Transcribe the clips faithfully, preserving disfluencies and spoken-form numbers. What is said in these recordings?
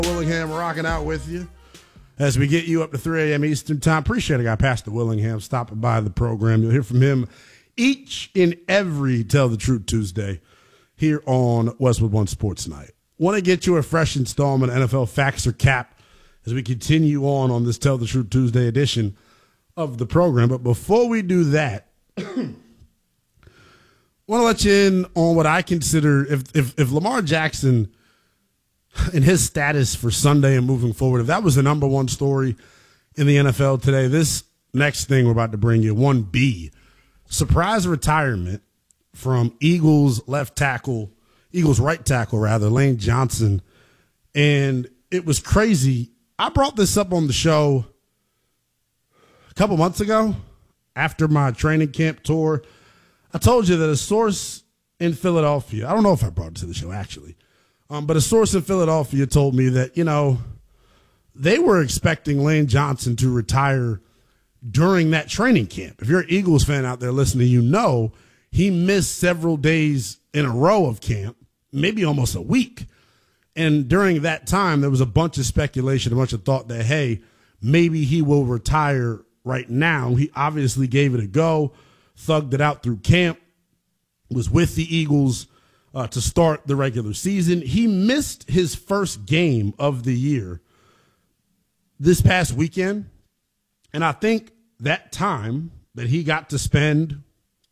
Willingham rocking out with you as we get you up to three a.m. Eastern time. Appreciate it, guy Pastor Willingham stopping by the program. You'll hear from him each and every Tell the Truth Tuesday here on Westwood One Sports Night. Want to get you a fresh installment of N F L Facts or Cap as we continue on on this Tell the Truth Tuesday edition of the program. But before we do that, I want to let you in on what I consider if, if, if Lamar Jackson and his status for Sunday and moving forward, if that was the number one story in the N F L today, this next thing we're about to bring you, one B, surprise retirement from Eagles left tackle, Eagles right tackle, rather, Lane Johnson. And it was crazy. I brought this up on the show a couple months ago after my training camp tour. I told you that a source in Philadelphia, I don't know if I brought it to the show actually, um, but a source in Philadelphia told me that, you know, they were expecting Lane Johnson to retire during that training camp. If you're an Eagles fan out there listening, you know he missed several days in a row of camp, maybe almost a week. And during that time, there was a bunch of speculation, a bunch of thought that, hey, maybe he will retire right now. He obviously gave it a go, thugged it out through camp, was with the Eagles uh, to start the regular season. He missed his first game of the year this past weekend. And I think that time that he got to spend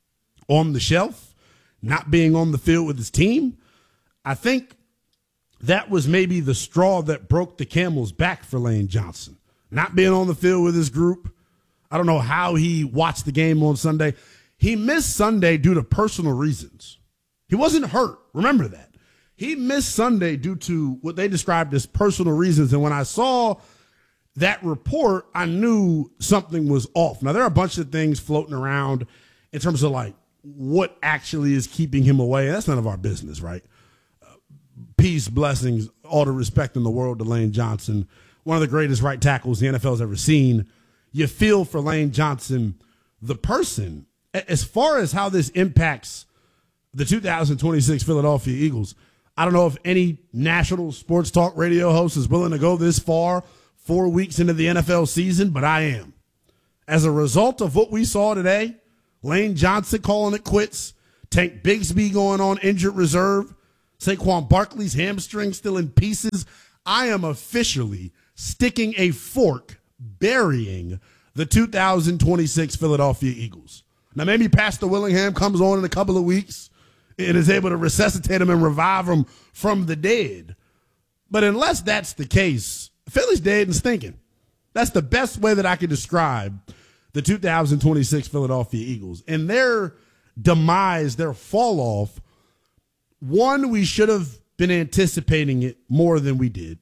on the shelf, not being on the field with his team, I think that was maybe the straw that broke the camel's back for Lane Johnson. Not being on the field with his group. I don't know how he watched the game on Sunday. He missed Sunday due to personal reasons. He wasn't hurt. Remember that. He missed Sunday due to what they described as personal reasons. And when I saw that report, I knew something was off. Now, there are a bunch of things floating around in terms of like what actually is keeping him away. That's none of our business, right? Uh, peace, blessings, all the respect in the world to Lane Johnson, one of the greatest right tackles the N F L has ever seen. You feel for Lane Johnson, the person. As far as how this impacts the two thousand twenty-six Philadelphia Eagles, I don't know if any national sports talk radio host is willing to go this far four weeks into the N F L season, but I am. As a result of what we saw today, Lane Johnson calling it quits, Tank Bigsby going on injured reserve, Saquon Barkley's hamstring still in pieces, I am officially sticking a fork, burying the two thousand twenty-six Philadelphia Eagles. Now, maybe Pastor Willingham comes on in a couple of weeks and is able to resuscitate him and revive him from the dead. But unless that's the case, Philly's dead and stinking. That's the best way that I could describe the two thousand twenty-six Philadelphia Eagles. And their demise, their fall off, one, we should have been anticipating it more than we did.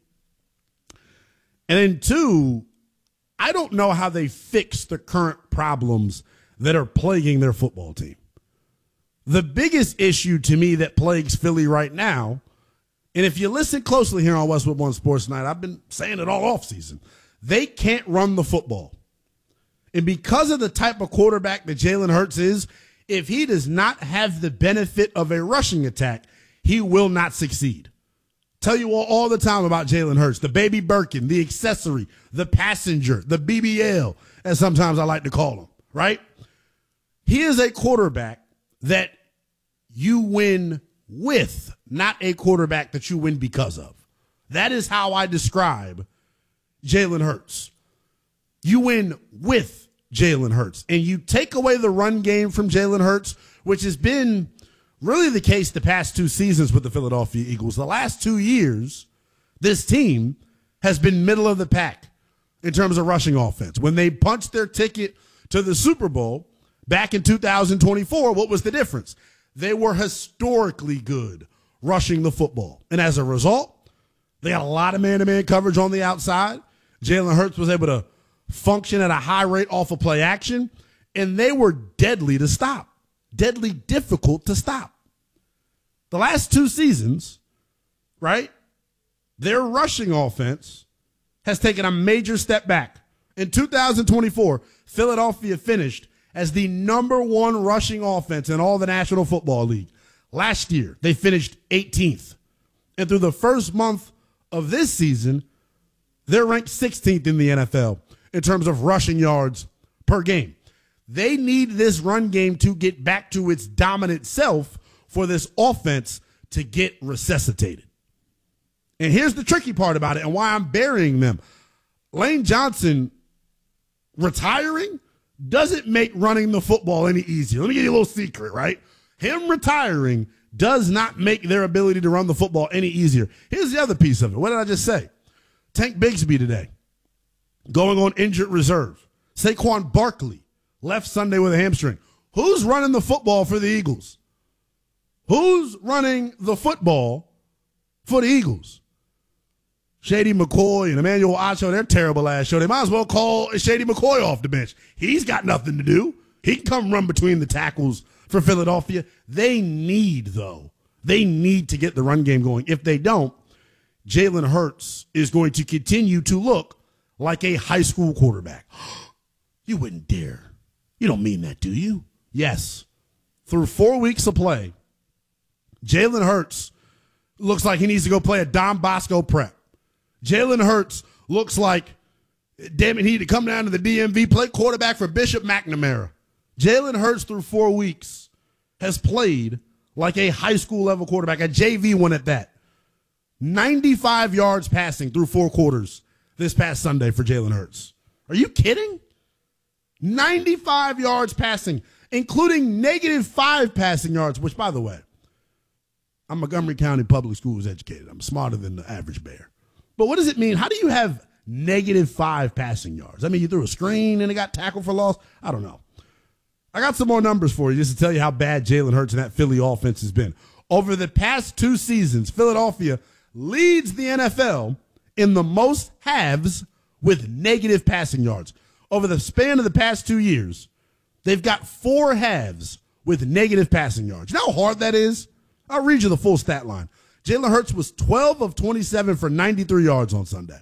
And then two, I don't know how they fix the current problems that are plaguing their football team. The biggest issue to me that plagues Philly right now, and if you listen closely here on Westwood One Sports Night, I've been saying it all offseason, they can't run the football. And because of the type of quarterback that Jalen Hurts is, if he does not have the benefit of a rushing attack, he will not succeed. Tell you all, all the time about Jalen Hurts, the baby Birkin, the accessory, the passenger, the B B L, as sometimes I like to call him, right? He is a quarterback that you win with, not a quarterback that you win because of. That is how I describe Jalen Hurts. You win with Jalen Hurts. And you take away the run game from Jalen Hurts, which has been really the case the past two seasons with the Philadelphia Eagles. The last two years, this team has been middle of the pack in terms of rushing offense. When they punched their ticket to the Super Bowl back in two thousand twenty-four, what was the difference? They were historically good rushing the football. And as a result, they got a lot of man-to-man coverage on the outside. Jalen Hurts was able to function at a high rate off of play action, and they were deadly to stop, deadly difficult to stop. The last two seasons, right, their rushing offense has taken a major step back. In two thousand twenty-four, Philadelphia finished as the number one rushing offense in all the National Football League. Last year, they finished eighteenth. And through the first month of this season, they're ranked sixteenth in the N F L in terms of rushing yards per game. They need this run game to get back to its dominant self for this offense to get resuscitated. And here's the tricky part about it and why I'm burying them. Lane Johnson retiring doesn't make running the football any easier. Let me give you a little secret, right? Him retiring does not make their ability to run the football any easier. Here's the other piece of it. What did I just say? Tank Bigsby today, going on injured reserve. Saquon Barkley left Sunday with a hamstring. Who's running the football for the Eagles? Who's running the football for the Eagles? Shady McCoy and Emmanuel Acho, they're terrible ass show. They might as well call Shady McCoy off the bench. He's got nothing to do. He can come run between the tackles for Philadelphia. They need, though, they need to get the run game going. If they don't, Jalen Hurts is going to continue to look like a high school quarterback. You wouldn't dare. You don't mean that, do you? Yes. Through four weeks of play, Jalen Hurts looks like he needs to go play a Don Bosco prep. Jalen Hurts looks like, damn it, he need to come down to the D M V, play quarterback for Bishop McNamara. Jalen Hurts through four weeks has played like a high school level quarterback, a J V one at that. ninety-five yards passing through four quarters this past Sunday for Jalen Hurts. Are you kidding? ninety-five yards passing, including negative five passing yards, which, by the way, I'm Montgomery County Public Schools educated. I'm smarter than the average bear. But what does it mean? How do you have negative five passing yards? I mean, you threw a screen and it got tackled for loss? I don't know. I got some more numbers for you just to tell you how bad Jalen Hurts and that Philly offense has been. Over the past two seasons, Philadelphia leads the N F L in the most halves with negative passing yards. Over the span of the past two years, they've got four halves with negative passing yards. You know how hard that is? I'll read you the full stat line. Jalen Hurts was twelve of twenty-seven for ninety-three yards on Sunday.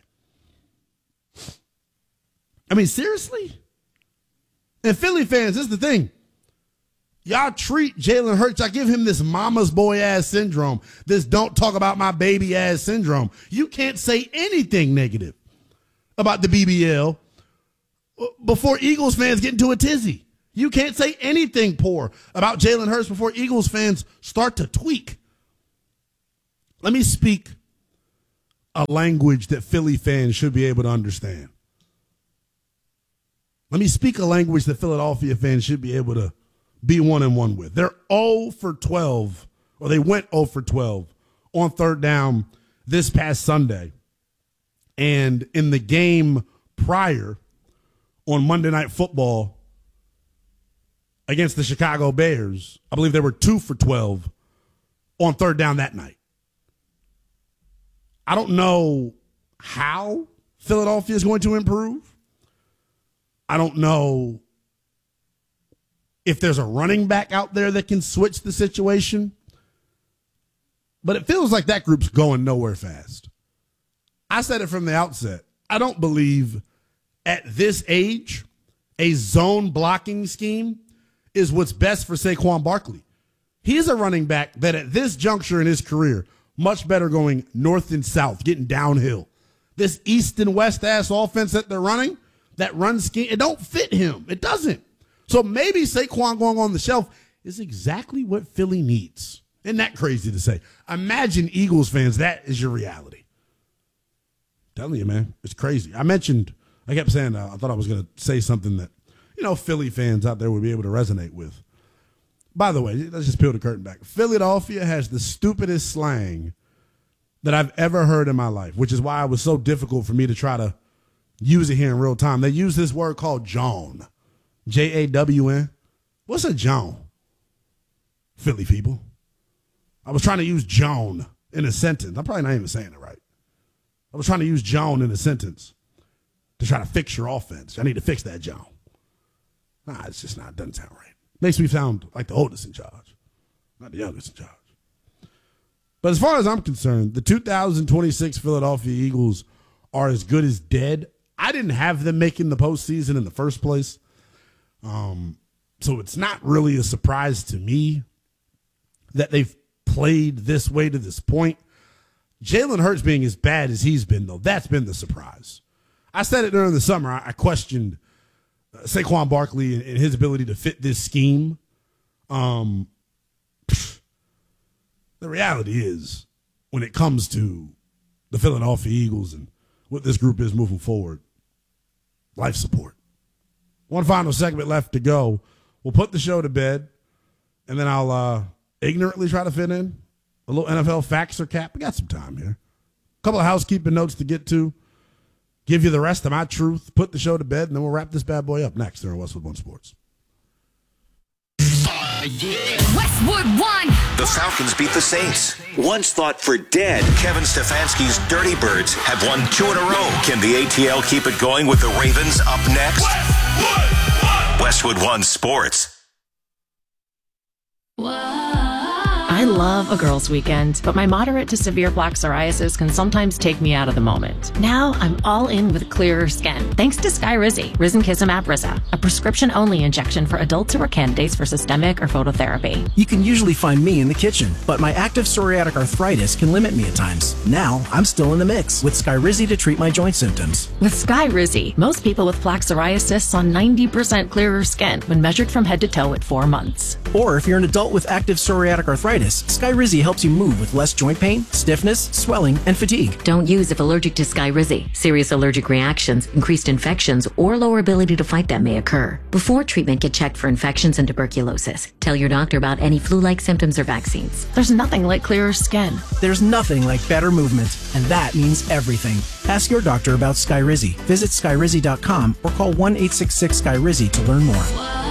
I mean, seriously? And Philly fans, this is the thing. Y'all treat Jalen Hurts, I give him this mama's boy ass syndrome, this don't talk about my baby ass syndrome. You can't say anything negative about the B B L before Eagles fans get into a tizzy. You can't say anything poor about Jalen Hurts before Eagles fans start to tweak. Let me speak a language that Philly fans should be able to understand. Let me speak a language that Philadelphia fans should be able to be one and one with. They're zero for twelve, or they went zero for twelve on third down this past Sunday. And in the game prior on Monday Night Football against the Chicago Bears, I believe they were two for twelve on third down that night. I don't know how Philadelphia is going to improve. I don't know if there's a running back out there that can switch the situation. But it feels like that group's going nowhere fast. I said it from the outset. I don't believe at this age a zone blocking scheme is what's best for Saquon Barkley. He's a running back that at this juncture in his career, much better going north and south, getting downhill. This east and west ass offense that they're running, that run scheme, it don't fit him. It doesn't. So maybe Saquon going on the shelf is exactly what Philly needs. Isn't that crazy to say? Imagine Eagles fans, that is your reality. I'm telling you, man, it's crazy. I mentioned, I kept saying, uh, I thought I was going to say something that, you know, Philly fans out there would be able to resonate with. By the way, let's just peel the curtain back. Philadelphia has the stupidest slang that I've ever heard in my life, which is why it was so difficult for me to try to use it here in real time. They use this word called Jawn. J A W N. What's a Jawn? Philly people. I was trying to use Jawn in a sentence. I'm probably not even saying it right. I was trying to use Jawn in a sentence to try to fix your offense. I need to fix that Jawn. Nah, it's just not, it doesn't sound right. Makes me sound like the oldest in charge, not the youngest in charge. But as far as I'm concerned, the two thousand twenty-six Philadelphia Eagles are as good as dead. I didn't have them making the postseason in the first place. Um, so it's not really a surprise to me that they've played this way to this point. Jalen Hurts being as bad as he's been, though, that's been the surprise. I said it during the summer. I, I questioned uh, Saquon Barkley and, and his ability to fit this scheme. Um, pff, the reality is, when it comes to the Philadelphia Eagles and what this group is moving forward, life support. One final segment left to go. We'll put the show to bed, and then I'll uh, ignorantly try to fit in a little N F L facts or cap. We got some time here. A couple of housekeeping notes to get to. Give you the rest of my truth. Put the show to bed, and then we'll wrap this bad boy up next here on Westwood One Sports. Westwood One. The Falcons beat the Saints. Once thought for dead, Kevin Stefanski's Dirty Birds have won two in a row. Can the A T L keep it going with the Ravens up next? Westwood One, Westwood One Sports. I love a girls' weekend, but my moderate to severe plaque psoriasis can sometimes take me out of the moment. Now I'm all in with clearer skin, thanks to Skyrizi, Risankizumab Risa, a prescription-only injection for adults who are candidates for systemic or phototherapy. You can usually find me in the kitchen, but my active psoriatic arthritis can limit me at times. Now I'm still in the mix with Skyrizi to treat my joint symptoms. With Skyrizi, most people with plaque psoriasis saw ninety percent clearer skin when measured from head to toe at four months. Or if you're an adult with active psoriatic arthritis, Skyrizi helps you move with less joint pain, stiffness, swelling, and fatigue. Don't use if allergic to Skyrizi. Serious allergic reactions, increased infections, or lower ability to fight them may occur. Before treatment, get checked for infections and tuberculosis. Tell your doctor about any flu-like symptoms or vaccines. There's nothing like clearer skin. There's nothing like better movement, and that means everything. Ask your doctor about Skyrizi. Visit Skyrizi dot com or call one eight six six Skyrizi to learn more.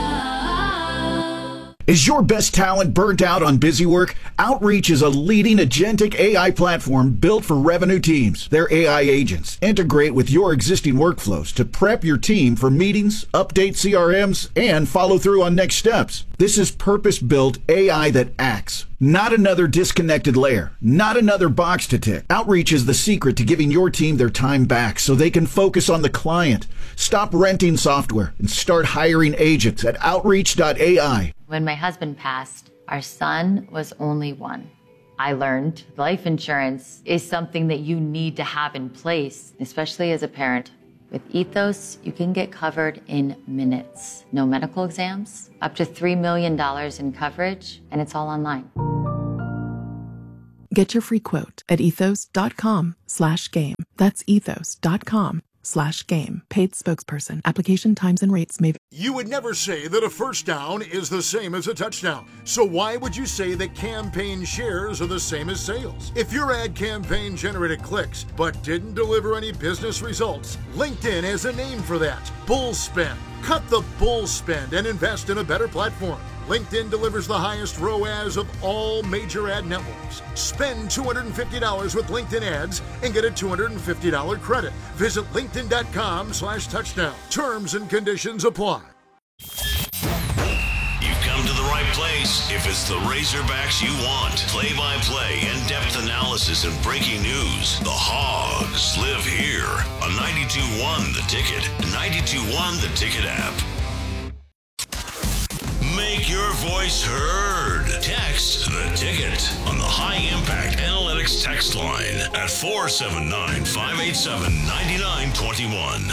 Is your best talent burnt out on busy work? Outreach is a leading agentic A I platform built for revenue teams. Their A I agents integrate with your existing workflows to prep your team for meetings, update C R Ms, and follow through on next steps. This is purpose-built A I that acts. Not another disconnected layer. Not another box to tick. Outreach is the secret to giving your team their time back so they can focus on the client. Stop renting software and start hiring agents at outreach dot A I. When my husband passed, our son was only one. I learned life insurance is something that you need to have in place, especially as a parent. With Ethos, you can get covered in minutes. No medical exams, up to three million dollars in coverage, and it's all online. Get your free quote at ethos dot com slash game. That's ethos dot com slash game. Paid spokesperson. Application times and rates may. You would never say that a first down is the same as a touchdown. So why would you say that campaign shares are the same as sales? If your ad campaign generated clicks but didn't deliver any business results, LinkedIn has a name for that. Bull spend. Cut the bull spend and invest in a better platform. LinkedIn delivers the highest R O A S of all major ad networks. Spend two hundred fifty dollars with LinkedIn ads and get a two hundred fifty dollars credit. Visit linkedin dot com slash touchdown. Terms and conditions apply. You've come to the right place if it's the Razorbacks you want. Play-by-play, in-depth analysis, and breaking news. The Hogs live here on ninety-two point one The Ticket, ninety-two point one The Ticket app. Make your voice heard. Text The Ticket on the High Impact Analytics text line at four seven nine, five eight seven, nine nine two one.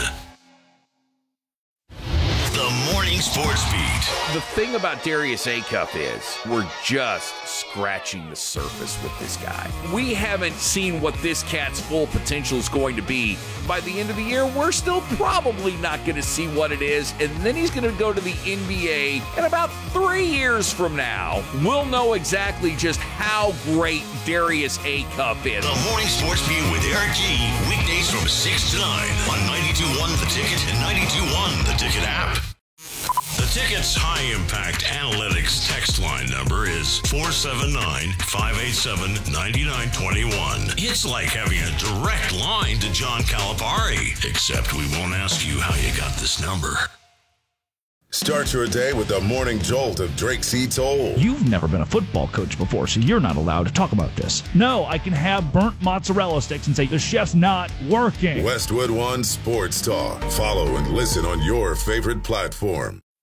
The Morning Sports Beat. The thing about Darius Acuff is we're just scratching the surface with this guy. We haven't seen what this cat's full potential is going to be. By the end of the year, we're still probably not going to see what it is, and then he's going to go to the N B A, and about three years from now, we'll know exactly just how great Darius Acuff is. The Morning Sports Beat with Eric G. Weekdays from six to nine on ninety-two point one The Ticket and ninety-two point one The Ticket app. The Ticket's high-impact analytics text line number is four seven nine, five eight seven, nine nine two one. It's like having a direct line to John Calipari, except we won't ask you how you got this number. Start your day with the morning jolt of Drake C. Toll. You've never been a football coach before, so you're not allowed to talk about this. No, I can have burnt mozzarella sticks and say the chef's not working. Westwood One Sports Talk. Follow and listen on your favorite platform.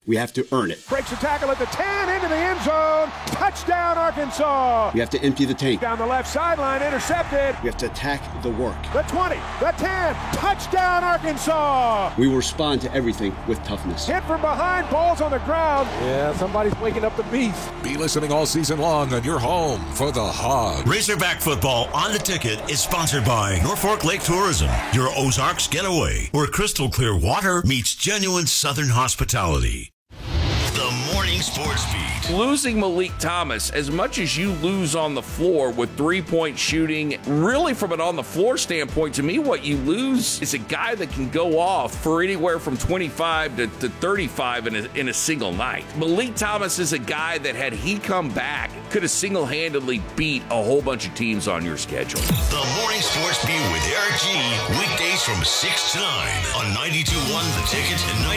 We have to earn it. Breaks a tackle at the ten, into the end zone. Touchdown, Arkansas. We have to empty the tank. Down the left sideline, intercepted. We have to attack the work. The twenty, the ten, touchdown, Arkansas. We will respond to everything with toughness. Hit from behind, balls on the ground. Yeah, somebody's waking up the beast. Be listening all season long on your home for the Hog. Razorback football on the ticket is sponsored by Norfolk Lake Tourism, your Ozarks getaway, where crystal clear water meets genuine Southern hospitality. The Morning Sports Beat. Losing Malik Thomas, as much as you lose on the floor with three-point shooting, really from an on-the-floor standpoint, to me, what you lose is a guy that can go off for anywhere from twenty-five to, to thirty-five in a, in a single night. Malik Thomas is a guy that, had he come back, could have single-handedly beat a whole bunch of teams on your schedule. The Morning Sports Beat with Eric G. Weekdays from six to nine on ninety-two point one The Ticket and ninety-two point one